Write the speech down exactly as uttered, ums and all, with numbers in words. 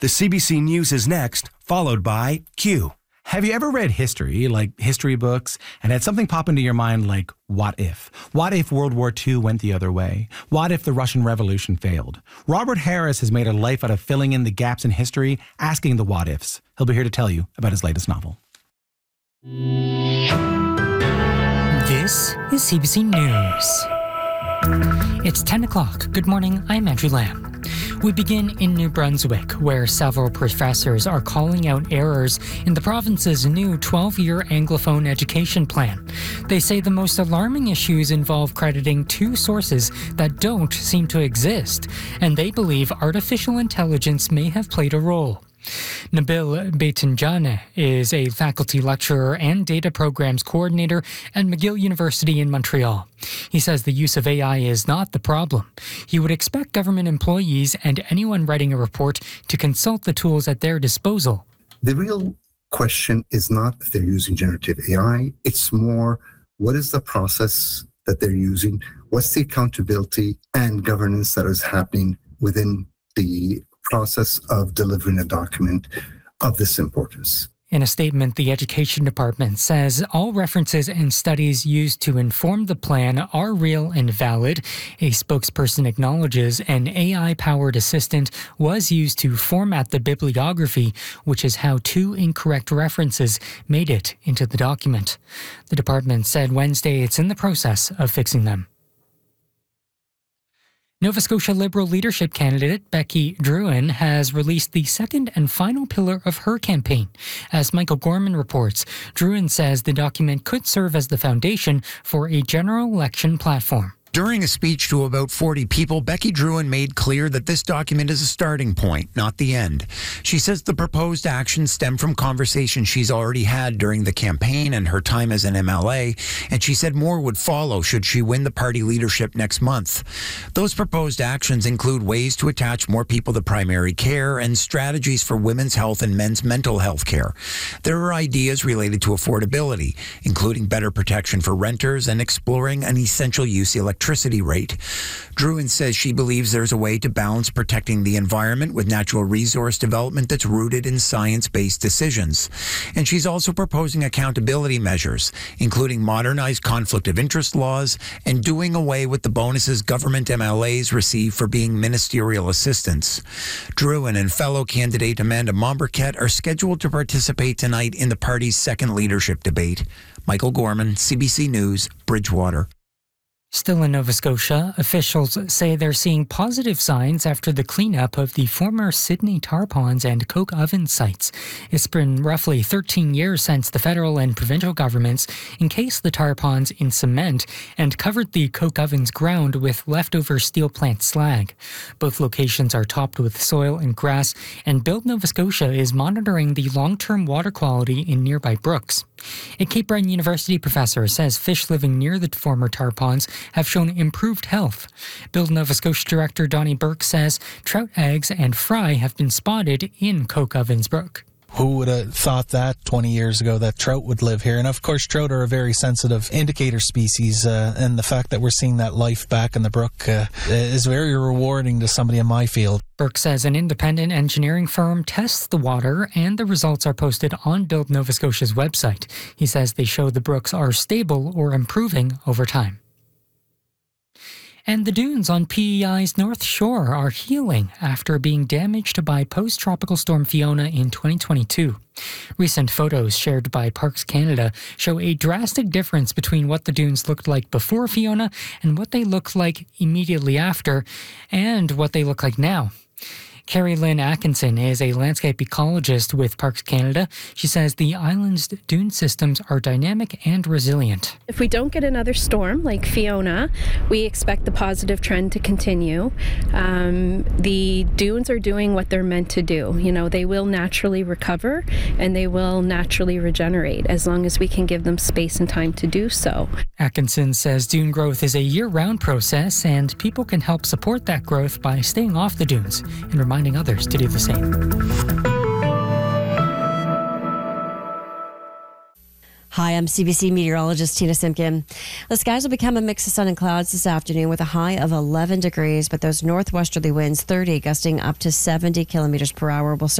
The C B C News is next, followed by Q. Have you ever read history, like history books, and had something pop into your mind like, what if? What if World War Two went the other way? What if the Russian Revolution failed? Robert Harris has made a life out of filling in the gaps in history, asking the what ifs. He'll be here to tell you about his latest novel. This is C B C News. It's ten o'clock. Good morning, I'm Andrew Lamb. We begin in New Brunswick, where several professors are calling out errors in the province's new twelve-year Anglophone education plan. They say the most alarming issues involve crediting two sources that don't seem to exist, and they believe artificial intelligence may have played a role. Nabil Beitinjane is a faculty lecturer and data programs coordinator at McGill University in Montreal. He says the use of A I is not the problem. He would expect government employees and anyone writing a report to consult the tools at their disposal. The real question is not if they're using generative A I. It's more, what is the process that they're using? What's the accountability and governance that is happening within the process of delivering a document of this importance? In a statement, the Education Department says all references and studies used to inform the plan are real and valid. A spokesperson acknowledges an A I-powered assistant was used to format the bibliography, which is how two incorrect references made it into the document. The department said Wednesday it's in the process of fixing them. Nova Scotia Liberal leadership candidate Becky Drouin has released the second and final pillar of her campaign. As Michael Gorman reports, Drouin says the document could serve as the foundation for a general election platform. During a speech to about forty people, Becky Drouin made clear that this document is a starting point, not the end. She says the proposed actions stem from conversations she's already had during the campaign and her time as an M L A, and she said more would follow should she win the party leadership next month. Those proposed actions include ways to attach more people to primary care and strategies for women's health and men's mental health care. There are ideas related to affordability, including better protection for renters and exploring an essential use electricity electricity rate. Drouin says she believes there's a way to balance protecting the environment with natural resource development that's rooted in science-based decisions. And she's also proposing accountability measures, including modernized conflict of interest laws and doing away with the bonuses government M L As receive for being ministerial assistants. Drouin and fellow candidate Amanda Momberket are scheduled to participate tonight in the party's second leadership debate. Michael Gorman, C B C News, Bridgewater. Still in Nova Scotia, officials say they're seeing positive signs after the cleanup of the former Sydney tar ponds and coke oven sites. It's been roughly thirteen years since the federal and provincial governments encased the tar ponds in cement and covered the coke ovens ground with leftover steel plant slag. Both locations are topped with soil and grass, and Build Nova Scotia is monitoring the long-term water quality in nearby brooks. A Cape Breton University professor says fish living near the former tar ponds have shown improved health. Build Nova Scotia Director Donnie Burke says trout eggs and fry have been spotted in Coke Ovens Brook. Who would have thought that twenty years ago that trout would live here? And of course, trout are a very sensitive indicator species, uh, and the fact that we're seeing that life back in the brook uh, is very rewarding to somebody in my field. Burke says an independent engineering firm tests the water, and the results are posted on Build Nova Scotia's website. He says they show the brooks are stable or improving over time. And the dunes on P E I's North Shore are healing after being damaged by post-tropical storm Fiona in twenty twenty-two. Recent photos shared by Parks Canada show a drastic difference between what the dunes looked like before Fiona and what they looked like immediately after, and what they look like now. Carrie Lynn Atkinson is a landscape ecologist with Parks Canada. She says the island's dune systems are dynamic and resilient. If we don't get another storm like Fiona, we expect the positive trend to continue. Um, the dunes are doing what they're meant to do. You know, they will naturally recover and they will naturally regenerate as long as we can give them space and time to do so. Atkinson says dune growth is a year-round process, and people can help support that growth by staying off the dunes and reminding others to do the same. Hi, I'm C B C meteorologist Tina Simpkin. The skies will become a mix of sun and clouds this afternoon with a high of eleven degrees, but those northwesterly winds, thirty, gusting up to seventy kilometers per hour, will